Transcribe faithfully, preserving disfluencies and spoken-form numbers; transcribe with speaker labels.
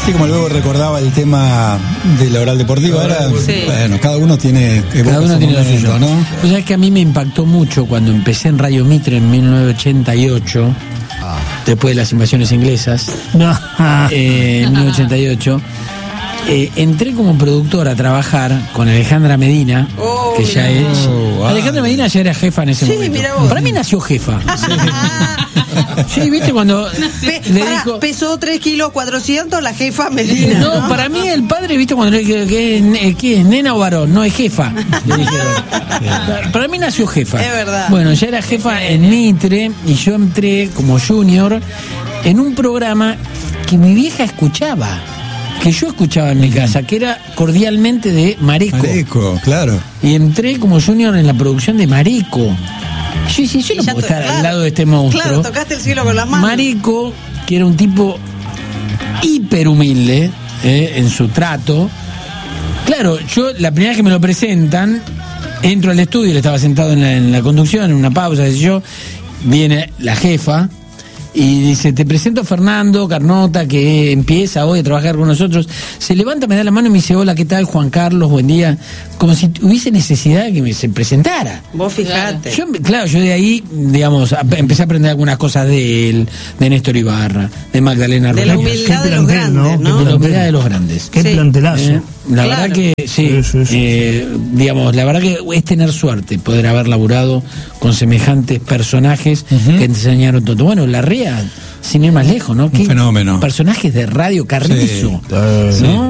Speaker 1: Así como luego recordaba el tema de la oral deportiva, ahora, sí. Bueno, cada uno tiene
Speaker 2: cada uno tiene
Speaker 1: momento,
Speaker 2: lo suyo,
Speaker 1: ¿no?
Speaker 2: Pues sabes que a mí me impactó mucho cuando empecé en Radio Mitre en mil novecientos ochenta y ocho, ah. después de las invasiones inglesas, no. eh, en mil novecientos ochenta y ocho. Eh, entré como productor a trabajar con Alejandra Medina, oh, que ya es. Oh, Alejandra Medina ya era jefa en ese sí, momento. Para mí nació jefa. Sí, sí, viste cuando
Speaker 3: Pe le para, dijo. Pesó tres kilos cuatrocientos la jefa Medina.
Speaker 2: No, ¿no? Para mí el padre, viste, cuando le dijo que, que es nena o varón, no es jefa. Le dijeron. Para mí nació jefa.
Speaker 3: Es verdad.
Speaker 2: Bueno, ya era jefa en Mitre y yo entré como junior en un programa que mi vieja escuchaba. Que yo escuchaba en mi casa, que era cordialmente de Mareco.
Speaker 1: Mareco, claro.
Speaker 2: Y entré como junior en la producción de Mareco. Sí, sí, yo no puedo estar claro, al lado de este monstruo.
Speaker 3: Claro, tocaste el cielo con las manos.
Speaker 2: Mareco, que era un tipo hiper humilde eh, en su trato. Claro, yo la primera vez que me lo presentan, entro al estudio, él estaba sentado en la, en la conducción, en una pausa, qué sé yo, viene la jefa. Y dice, te presento a Fernando Carnota, que empieza hoy a trabajar con nosotros. Se levanta, me da la mano y me dice, hola, ¿qué tal, Juan Carlos? Buen día. Como si hubiese necesidad de que me se presentara.
Speaker 3: Vos fijate.
Speaker 2: Yo, claro, yo de ahí, digamos, empecé a aprender algunas cosas de él, de Néstor Ibarra, de Magdalena
Speaker 3: Rodríguez. De la humildad de los grandes, ¿no? ¿no?
Speaker 2: De la humildad de los grandes.
Speaker 4: Qué sí. plantelazo.
Speaker 2: Eh, la claro. verdad que, sí, sí, sí, sí. Eh, digamos, la verdad que es tener suerte poder haber laburado con semejantes personajes uh-huh. que enseñaron todo. Bueno, la REA, sin ir más lejos, ¿no?
Speaker 1: Un fenómeno.
Speaker 2: Personajes de Radio Carrizo,
Speaker 1: sí. ¿no?